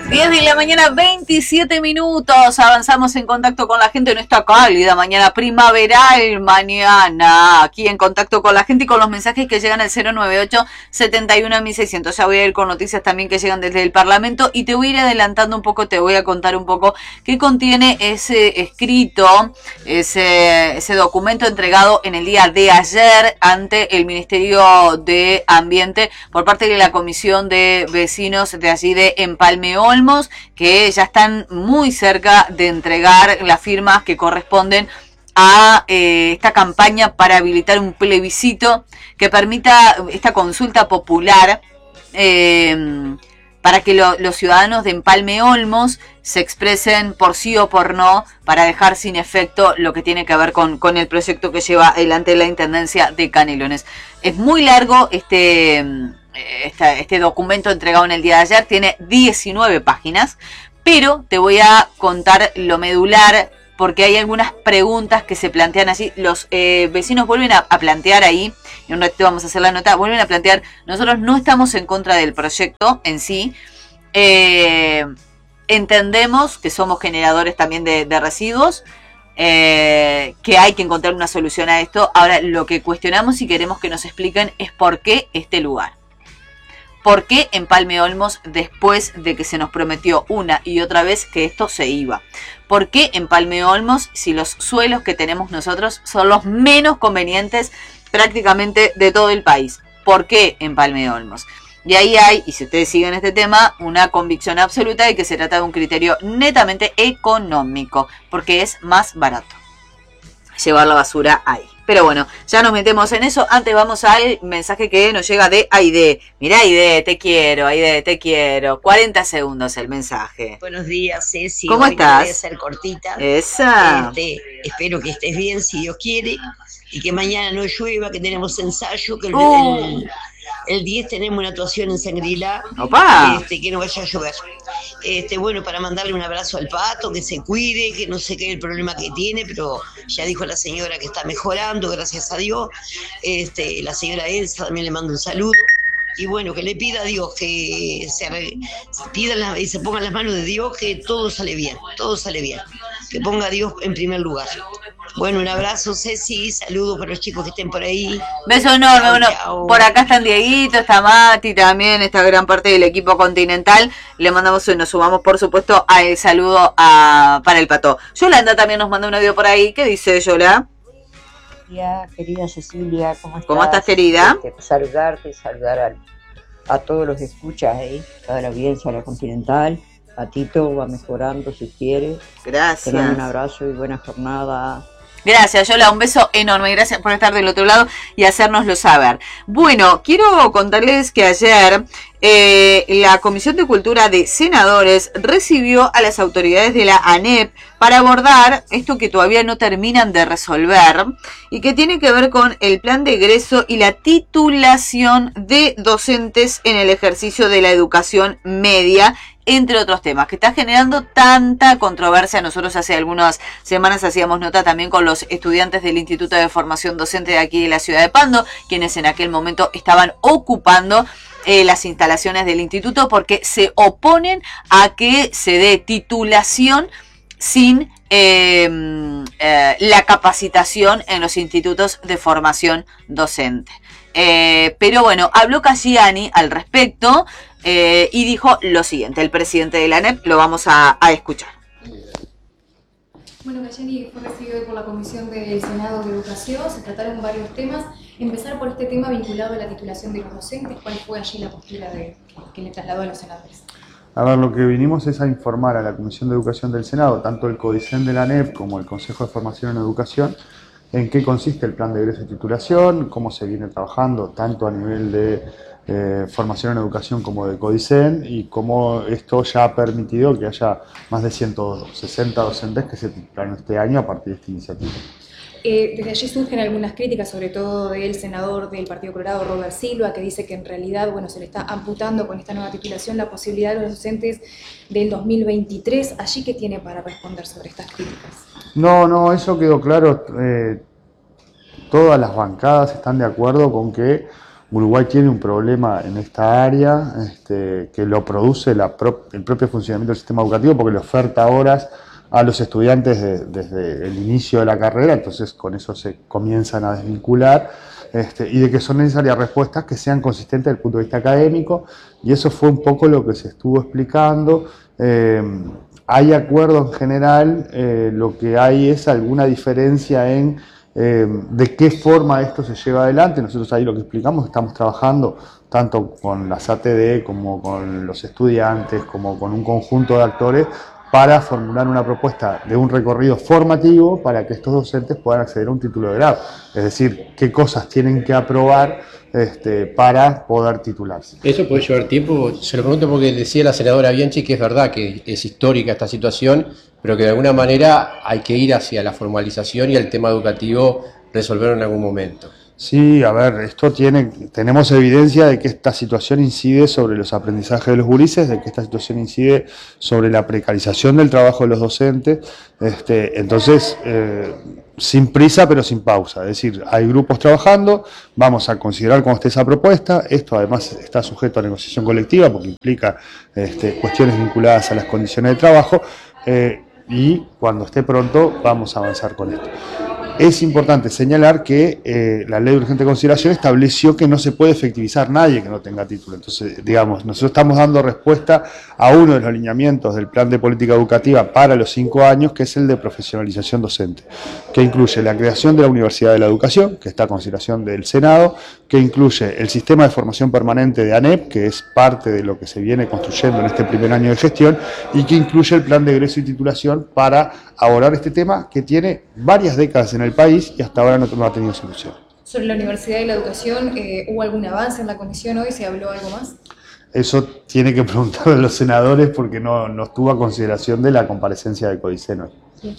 10 de la mañana, 27 minutos. Avanzamos en contacto con la gente en esta cálida mañana primaveral. Mañana, aquí en contacto con la gente y con los mensajes que llegan al 098-71-1600. Ya voy a ir con noticias también que llegan desde el Parlamento y te voy a ir adelantando un poco, te voy a contar un poco qué contiene ese escrito, ese documento entregado en el día de ayer ante el Ministerio de Ambiente por parte de la Comisión de Vecinos de allí de Empalme Olmos, que ya están muy cerca de entregar las firmas que corresponden a esta campaña para habilitar un plebiscito que permita esta consulta popular para que los ciudadanos de Empalme Olmos se expresen por sí o por no para dejar sin efecto lo que tiene que ver con el proyecto que lleva adelante la Intendencia de Canelones. Es muy largo este documento entregado en el día de ayer, tiene 19 páginas, pero te voy a contar lo medular porque hay algunas preguntas que se plantean allí. Los vecinos vuelven a plantear ahí, y un ratito vamos a hacer la nota, vuelven a plantear, nosotros no estamos en contra del proyecto en sí, entendemos que somos generadores también de residuos, que hay que encontrar una solución a esto. Ahora lo que cuestionamos y queremos que nos expliquen es por qué este lugar. ¿Por qué Empalme Olmos después de que se nos prometió una y otra vez que esto se iba? ¿Por qué Empalme Olmos si los suelos que tenemos nosotros son los menos convenientes prácticamente de todo el país? ¿Por qué Empalme Olmos? Y ahí hay, y si ustedes siguen este tema, una convicción absoluta de que se trata de un criterio netamente económico, porque es más barato llevar la basura ahí. Pero bueno, ya nos metemos en eso. Antes vamos al mensaje que nos llega de Aide. Mirá, Aide, te quiero, Aide, te quiero. 40 segundos el mensaje. Buenos días, Ceci. ¿Cómo estás? Voy a ser cortita. Esa. Espero que estés bien, si Dios quiere, y que mañana no llueva, que tenemos ensayo, que el 10 tenemos una actuación en Sangrila. ¡Opa! Que no vaya a llover. Bueno, para mandarle un abrazo al Pato, que se cuide, que no sé qué es el problema que tiene, pero ya dijo la señora que está mejorando, gracias a Dios. La señora Elsa también le manda un saludo. Y bueno, que le pida a Dios que se ponga en las manos de Dios, que todo sale bien, que ponga a Dios en primer lugar. Bueno, un abrazo, Ceci, saludos para los chicos que estén por ahí. Beso enorme. Bueno, por acá están Dieguito, está Mati también, esta gran parte del equipo continental. Le mandamos y nos sumamos, por supuesto, al saludo para el Pato. Yolanda también nos manda un audio por ahí. ¿Qué dice Yola? Querida Cecilia, ¿cómo estás? ¿Cómo estás, querida? Saludarte, saludar a todos los que escuchas ahí, toda la audiencia, la continental. Patito va mejorando si quiere. Gracias. Te mando un abrazo y buena jornada. Gracias, Yola, un beso enorme, gracias por estar del otro lado y hacérnoslo saber. Bueno, quiero contarles que ayer la Comisión de Cultura de Senadores recibió a las autoridades de la ANEP para abordar esto que todavía no terminan de resolver y que tiene que ver con el plan de egreso y la titulación de docentes en el ejercicio de la educación media, entre otros temas, que está generando tanta controversia. Nosotros hace algunas semanas hacíamos nota también con los estudiantes del Instituto de Formación Docente de aquí de la ciudad de Pando, quienes en aquel momento estaban ocupando las instalaciones del instituto porque se oponen a que se dé titulación sin la capacitación en los institutos de formación docente. Pero bueno, habló Casciani al respecto y dijo lo siguiente. El presidente de la ANEP, lo vamos a escuchar. Bueno, Casciani fue recibido por la Comisión del Senado de Educación. Se trataron varios temas. Empezar por este tema vinculado a la titulación de los docentes. ¿Cuál fue allí la postura que le trasladó a los senadores? A ver, lo que vinimos es a informar a la Comisión de Educación del Senado, tanto el CODICEN de la ANEP como el Consejo de Formación en Educación, en qué consiste el plan de egreso y titulación, cómo se viene trabajando tanto a nivel de formación en educación como de CODICEN y cómo esto ya ha permitido que haya más de 160 docentes que se titularon este año a partir de esta iniciativa. Desde allí surgen algunas críticas, sobre todo del senador del Partido Colorado, Robert Silva, que dice que en realidad se le está amputando con esta nueva titulación la posibilidad de los docentes del 2023. ¿Allí qué tiene para responder sobre estas críticas? No, eso quedó claro. Todas las bancadas están de acuerdo con que Uruguay tiene un problema en esta área que lo produce el propio funcionamiento del sistema educativo, porque le oferta horas a los estudiantes desde el inicio de la carrera, entonces con eso se comienzan a desvincular, y de que son necesarias respuestas que sean consistentes desde el punto de vista académico, y eso fue un poco lo que se estuvo explicando. Hay acuerdo en general, lo que hay es alguna diferencia en de qué forma esto se lleva adelante. Nosotros ahí lo que explicamos, estamos trabajando tanto con las ATD como con los estudiantes, como con un conjunto de actores, para formular una propuesta de un recorrido formativo para que estos docentes puedan acceder a un título de grado. Es decir, qué cosas tienen que aprobar para poder titularse. ¿Eso puede llevar tiempo? Se lo pregunto porque decía la senadora Bianchi que es verdad que es histórica esta situación, pero que de alguna manera hay que ir hacia la formalización y el tema educativo resolverlo en algún momento. Sí, a ver, tenemos evidencia de que esta situación incide sobre los aprendizajes de los gurises, de que esta situación incide sobre la precarización del trabajo de los docentes, entonces, sin prisa pero sin pausa, es decir, hay grupos trabajando, vamos a considerar cómo esté esa propuesta, esto además está sujeto a negociación colectiva porque implica cuestiones vinculadas a las condiciones de trabajo, y cuando esté pronto vamos a avanzar con esto. Es importante señalar que la ley de urgente consideración estableció que no se puede efectivizar nadie que no tenga título. Entonces, digamos, nosotros estamos dando respuesta a uno de los alineamientos del plan de política educativa para los 5 años, que es el de profesionalización docente, que incluye la creación de la Universidad de la Educación, que está a consideración del Senado, que incluye el sistema de formación permanente de ANEP, que es parte de lo que se viene construyendo en este primer año de gestión, y que incluye el plan de egreso y titulación para abordar este tema que tiene varias décadas en el país y hasta ahora no ha tenido solución. Sobre la Universidad de la Educación, ¿hubo algún avance en la comisión hoy? ¿Se habló algo más? Eso tiene que preguntarle a los senadores porque no estuvo a consideración de la comparecencia de Codicen hoy. Sí.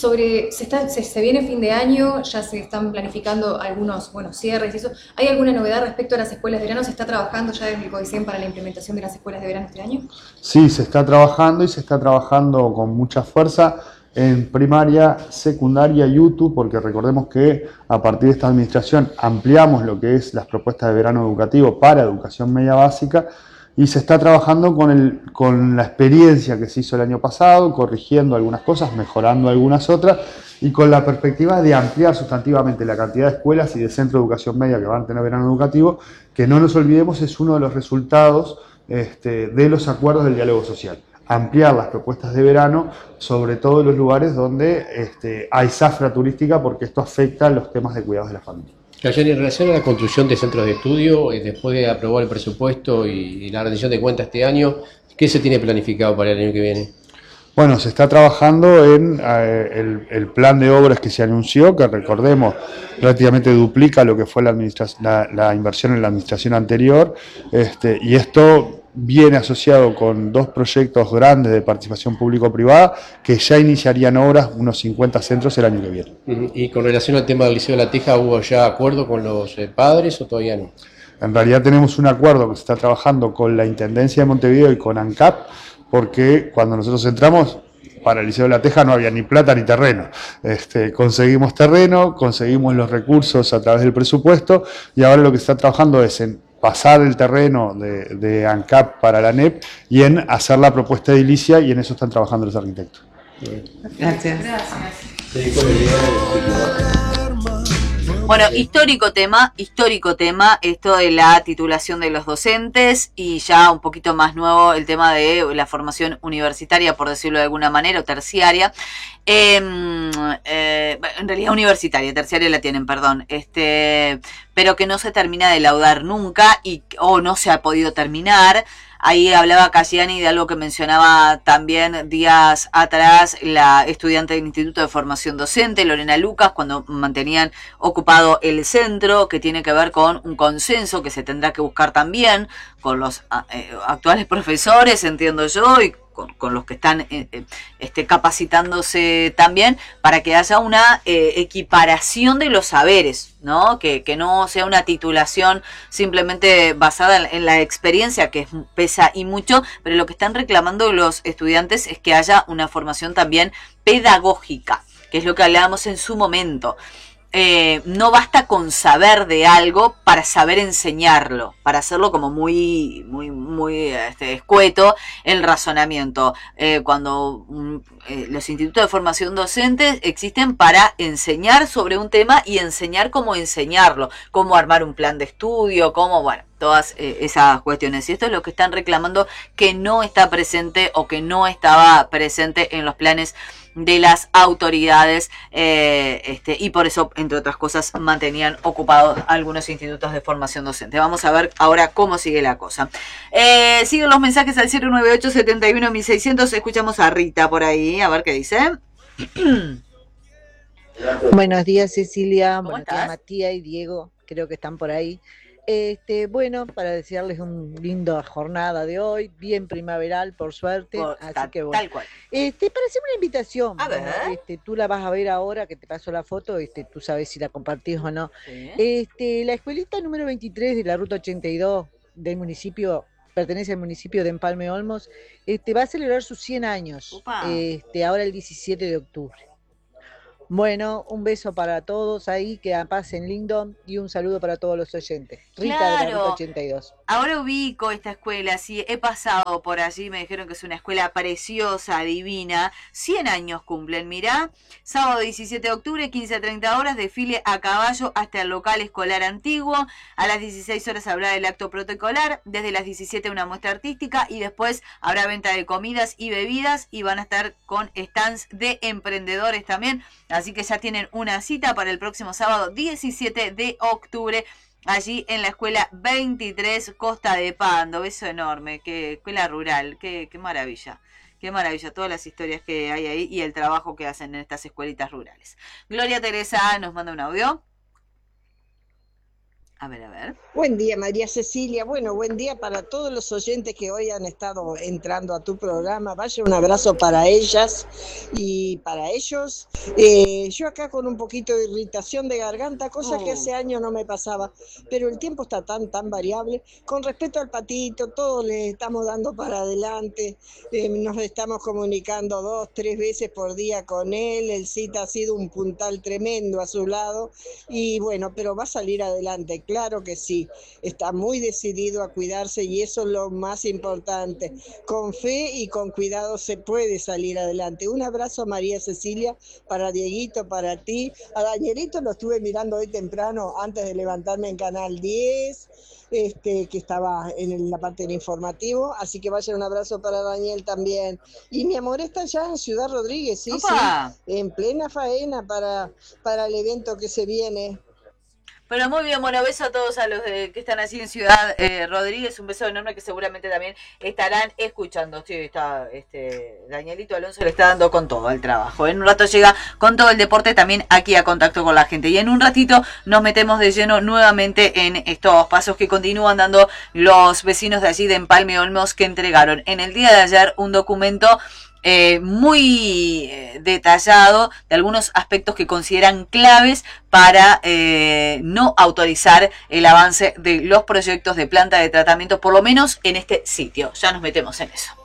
Se viene fin de año, ya se están planificando algunos cierres y eso. ¿Hay alguna novedad respecto a las escuelas de verano? ¿Se está trabajando ya desde el Codicen para la implementación de las escuelas de verano este año? Sí, se está trabajando y se está trabajando con mucha fuerza en primaria, secundaria y UTU, porque recordemos que a partir de esta administración ampliamos lo que es las propuestas de verano educativo para educación media básica, y se está trabajando con la experiencia que se hizo el año pasado, corrigiendo algunas cosas, mejorando algunas otras, y con la perspectiva de ampliar sustantivamente la cantidad de escuelas y de centros de educación media que van a tener verano educativo, que no nos olvidemos es uno de los resultados de los acuerdos del diálogo social. Ampliar las propuestas de verano, sobre todo en los lugares donde hay zafra turística, porque esto afecta a los temas de cuidados de la familia. Ayer, en relación a la construcción de centros de estudio, después de aprobar el presupuesto y la rendición de cuentas este año, ¿qué se tiene planificado para el año que viene? Bueno, se está trabajando en el plan de obras que se anunció, que recordemos prácticamente duplica lo que fue la inversión en la administración anterior, y esto viene asociado con 2 proyectos grandes de participación público-privada que ya iniciarían obras, unos 50 centros el año que viene. Y con relación al tema del Liceo de La Teja, ¿hubo ya acuerdo con los padres o todavía no? En realidad tenemos un acuerdo que se está trabajando con la Intendencia de Montevideo y con ANCAP, porque cuando nosotros entramos, para el Liceo de La Teja no había ni plata ni terreno. Conseguimos terreno, conseguimos los recursos a través del presupuesto, y ahora lo que se está trabajando es en pasar el terreno de ANCAP para la ANEP y en hacer la propuesta edilicia, y en eso están trabajando los arquitectos. Gracias. Bueno, histórico tema, esto de la titulación de los docentes, y ya un poquito más nuevo el tema de la formación universitaria, por decirlo de alguna manera, o terciaria. En realidad universitaria, terciaria la tienen, perdón, pero que no se termina de laudar nunca o no se ha podido terminar. Ahí hablaba Cayani de algo que mencionaba también días atrás la estudiante del Instituto de Formación Docente, Lorena Lucas, cuando mantenían ocupado el centro, que tiene que ver con un consenso que se tendrá que buscar también con los actuales profesores, entiendo yo, y con los que están capacitándose también, para que haya una equiparación de los saberes, ¿no? Que no sea una titulación simplemente basada en la experiencia, que pesa y mucho, pero lo que están reclamando los estudiantes es que haya una formación también pedagógica, que es lo que hablábamos en su momento. no basta con saber de algo para saber enseñarlo, para hacerlo como muy escueto el razonamiento. Cuando los institutos de formación docente existen para enseñar sobre un tema y enseñar cómo enseñarlo, cómo armar un plan de estudio, cómo, bueno, todas esas cuestiones. Y esto es lo que están reclamando, que no está presente o que no estaba presente en los planes de las autoridades, y por eso, entre otras cosas, mantenían ocupados algunos institutos de formación docente. Vamos a ver ahora cómo sigue la cosa. Siguen los mensajes al 098-71-1600. Escuchamos a Rita por ahí, a ver qué dice. Buenos días, Cecilia. ¿Cómo Buenos estás? días, Matías y Diego. Creo que están por ahí. Bueno, para desearles un lindo jornada de hoy, bien primaveral, por suerte. Así que bueno. Tal cual. Para hacer una invitación, A ver. bueno, tú la vas a ver ahora que te paso la foto, tú sabes si la compartís o no. Sí. La escuelita número 23 de la ruta 82 del municipio, pertenece al municipio de Empalme Olmos, va a celebrar sus 100 años, Upa. ahora el 17 de octubre. Bueno, un beso para todos ahí, que pasen lindo, y un saludo para todos los oyentes. Rita de la Claro. ruta 82. Ahora ubico esta escuela, sí, he pasado por allí, me dijeron que es una escuela preciosa, divina. 100 años cumplen, mirá. Sábado 17 de octubre, 15 a 30 horas, desfile a caballo hasta el local escolar antiguo. A las 16 horas habrá el acto protocolar, desde las 17 una muestra artística y después habrá venta de comidas y bebidas y van a estar con stands de emprendedores también. Así que ya tienen una cita para el próximo sábado 17 de octubre. Allí en la escuela 23 Costa de Pando. Beso enorme, qué escuela rural, qué maravilla. Qué maravilla, todas las historias que hay ahí y el trabajo que hacen en estas escuelitas rurales. Gloria Teresa nos manda un audio. A ver. Buen día, María Cecilia. Bueno, buen día para todos los oyentes que hoy han estado entrando a tu programa. Vaya un abrazo para ellas y para ellos. Yo acá con un poquito de irritación de garganta, cosa que hace años no me pasaba, pero el tiempo está tan variable. Con respecto al patito, todos le estamos dando para adelante. Nos estamos comunicando 2, 3 veces por día con él. El cita ha sido un puntal tremendo a su lado y bueno, pero va a salir adelante. Claro que sí, está muy decidido a cuidarse y eso es lo más importante. Con fe y con cuidado se puede salir adelante. Un abrazo, María Cecilia, para Dieguito, para ti. A Danielito lo estuve mirando hoy temprano antes de levantarme en Canal 10, que estaba en la parte del informativo, así que vaya un abrazo para Daniel también. Y mi amor está ya en Ciudad Rodríguez, sí, en plena faena para el evento que se viene. Pero muy bien, bueno, beso a todos a los que están así en Ciudad Rodríguez, un beso enorme que seguramente también estarán escuchando. Sí, está Danielito Alonso le está dando con todo el trabajo. En un rato llega con todo el deporte también aquí a Contacto con la Gente. Y en un ratito nos metemos de lleno nuevamente en estos pasos que continúan dando los vecinos de allí de Empalme Olmos, que entregaron en el día de ayer un documento muy detallado de algunos aspectos que consideran claves para no autorizar el avance de los proyectos de planta de tratamiento, por lo menos en este sitio. Ya nos metemos en eso.